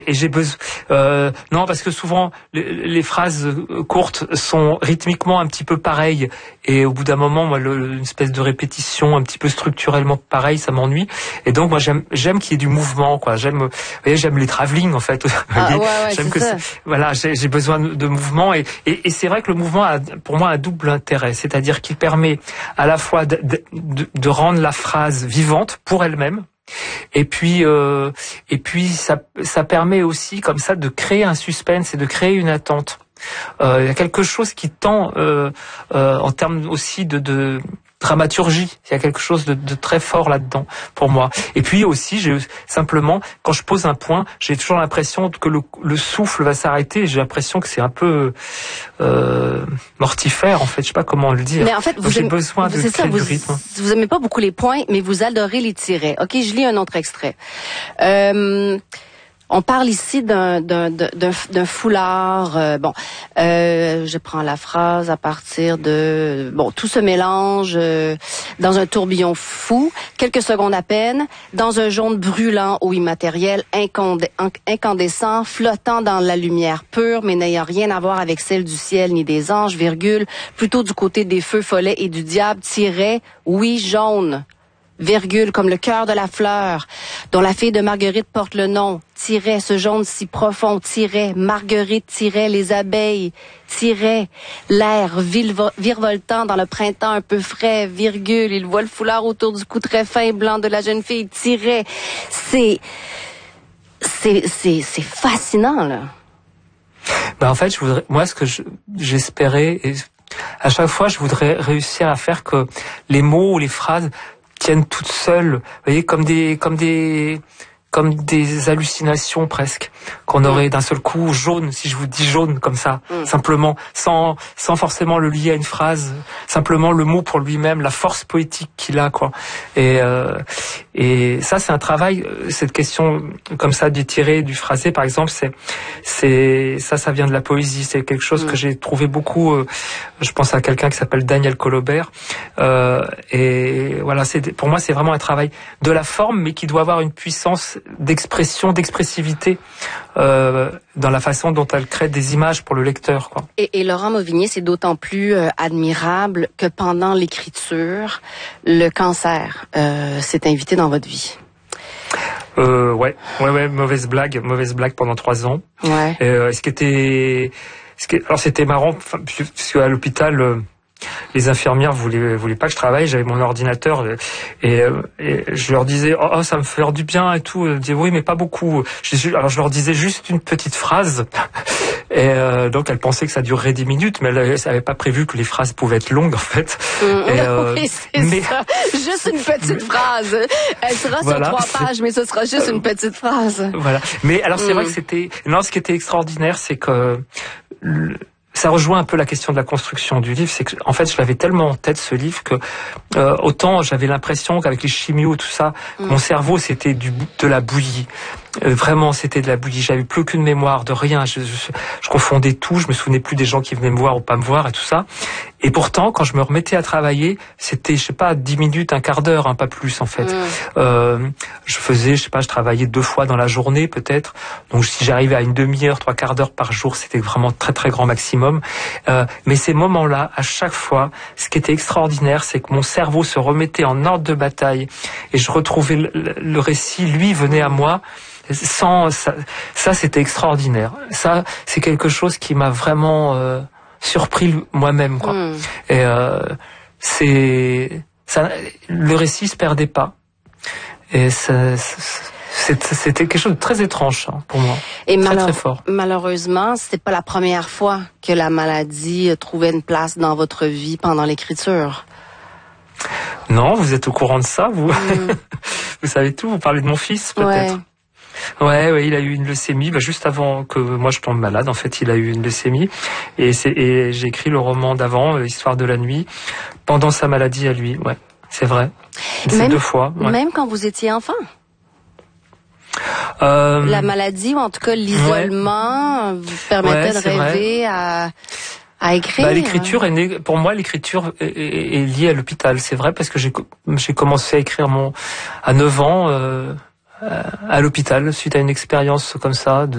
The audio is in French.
Et j'ai besoin non, parce que souvent les phrases courtes sont rythmiquement un petit peu pareilles, et au bout d'un moment, moi, une espèce de répétition un petit peu structurellement pareil, ça m'ennuie. Et donc moi j'aime qu'il y ait du mouvement, quoi. J'aime les travelling, en fait. J'aime que voilà, j'ai besoin de mouvement, et c'est vrai que le mouvement a pour moi un double intérêt, c'est-à-dire qu'il permet à la fois de rendre la phrase vivante pour elle-même. Et puis ça permet aussi comme ça de créer un suspense et de créer une attente. Il y a quelque chose qui tend en termes aussi de dramaturgie. Il y a quelque chose de très fort là-dedans pour moi. Et puis aussi, simplement, quand je pose un point, j'ai toujours l'impression que le souffle va s'arrêter. J'ai l'impression que c'est un peu mortifère, en fait. Je sais pas comment le dire. Mais en fait, j'ai besoin de créer du rythme. Vous aimez pas beaucoup les points, mais vous adorez les tirets. Ok, je lis un autre extrait. On parle ici d'un foulard. Je prends la phrase à partir de... tout se mélange dans un tourbillon fou, quelques secondes à peine, dans un jaune brûlant ou immatériel, incandescent, flottant dans la lumière pure, mais n'ayant rien à voir avec celle du ciel ni des anges, virgule, plutôt du côté des feux follets et du diable, tiret, oui, jaune. Virgule, comme le cœur de la fleur, dont la fille de Marguerite porte le nom, tiret, ce jaune si profond, tiret, Marguerite, tiret, les abeilles, tiret, l'air virevoltant dans le printemps un peu frais, virgule, il voit le foulard autour du cou très fin et blanc de la jeune fille, tiret. C'est fascinant, là. En fait, moi, ce que j'espérais, et à chaque fois, je voudrais réussir à faire que les mots ou les phrases tiennent toutes seules, vous voyez, comme des hallucinations presque, qu'on aurait d'un seul coup jaune, si je vous dis jaune comme ça, simplement, sans forcément le lier à une phrase, simplement le mot pour lui-même, la force poétique qu'il a, quoi. Et ça, c'est un travail, cette question comme ça du tiré, du phrasé, par exemple, ça vient de la poésie, c'est quelque chose que j'ai trouvé beaucoup, je pense à quelqu'un qui s'appelle Daniel Colobert, et voilà, pour moi, c'est vraiment un travail de la forme, mais qui doit avoir une puissance d'expression, d'expressivité dans la façon dont elle crée des images pour le lecteur, quoi. Et Laurent Mauvigné, c'est d'autant plus admirable que pendant l'écriture, le cancer s'est invité dans votre vie. Ouais, mauvaise blague pendant 3 ans. Ouais. Alors c'était marrant, puisque à l'hôpital, les infirmières voulaient pas que je travaille. J'avais mon ordinateur et je leur disais ça me fait du bien et tout. Elles disaient oui, mais pas beaucoup. Alors je leur disais juste une petite phrase et donc elles pensaient que ça durerait 10 minutes, mais elles n'avaient pas prévu que les phrases pouvaient être longues, en fait. Oui, c'est ça. Juste une petite phrase. Elle sera sur 3 pages, mais ce sera juste une petite phrase. Voilà. Mais alors c'est vrai que ce qui était extraordinaire, c'est que ça rejoint un peu la question de la construction du livre, c'est que en fait je l'avais tellement en tête, ce livre, que autant j'avais l'impression qu'avec les chimios tout ça, mon cerveau c'était de la bouillie. Vraiment, c'était de la bouillie. J'avais plus aucune mémoire de rien. Je confondais tout. Je me souvenais plus des gens qui venaient me voir ou pas me voir et tout ça. Et pourtant, quand je me remettais à travailler, c'était, 10 minutes, un quart d'heure, pas plus, en fait. Je travaillais 2 fois dans la journée, peut-être. Donc, si j'arrivais à une demi-heure, 3 quarts d'heure par jour, c'était vraiment très, très grand maximum. Mais ces moments-là, à chaque fois, ce qui était extraordinaire, c'est que mon cerveau se remettait en ordre de bataille et je retrouvais le récit, lui, venait à moi. Ça, c'était extraordinaire. Ça, c'est quelque chose qui m'a vraiment surpris moi-même, quoi. Et le récit se perdait pas. Et c'était quelque chose de très étrange, pour moi. Et très fort. Malheureusement, c'est pas la première fois que la maladie trouvait une place dans votre vie pendant l'écriture. Non, vous êtes au courant de ça, vous. Vous savez tout. Vous parlez de mon fils, peut-être. Ouais, il a eu une leucémie, juste avant que moi je tombe malade. En fait, il a eu une leucémie et j'ai écrit le roman d'avant, Histoire de la nuit, pendant sa maladie à lui. Ouais, c'est vrai. C'est 2 fois. Ouais. Même quand vous étiez enfant. La maladie, ou en tout cas l'isolement, vous permettait de rêver à écrire. L'écriture est née, pour moi, l'écriture est liée à l'hôpital. C'est vrai, parce que j'ai commencé à écrire à 9 ans. À l'hôpital, suite à une expérience comme ça